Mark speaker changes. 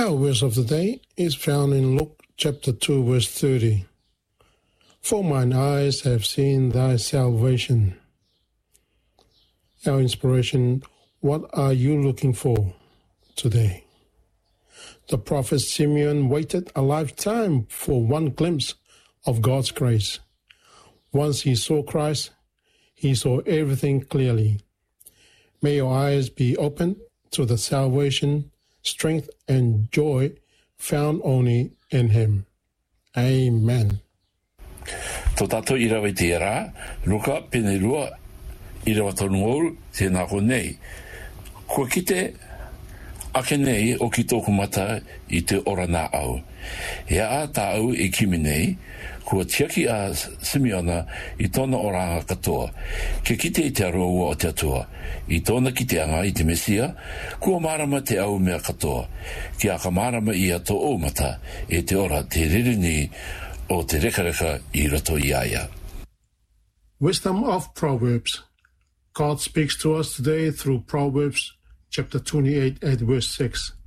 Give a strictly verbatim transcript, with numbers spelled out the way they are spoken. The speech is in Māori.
Speaker 1: Our verse of the day is found in Luke chapter two, verse thirty. For mine eyes have seen thy salvation. Our inspiration, what are you looking for today? The prophet Simeon waited a lifetime for one glimpse of God's grace. Once he saw Christ, he saw everything clearly. May your eyes be open to the salvation, strength, and joy found only in him. Amen.
Speaker 2: Tō tātou irawa i te rā, ruka pene rua, irawa tonu ngōru, tēnā ko nei. Kua kite, ake nei o ki tōku mata i te ora nā au. Hea a tā au e kimi nei, kua tiaki a Simeona i tōna oranga katoa. Ke kite i te aroa o te atua, i tōna kiteanga i te Mesia, kua marama te au mea katoa. Ki a ka marama i a tō omata e te ora te ririni o te rekareka i roto i aia.
Speaker 1: Wisdom of Proverbs. God speaks to us today through Proverbs chapter twenty-eight at verse six.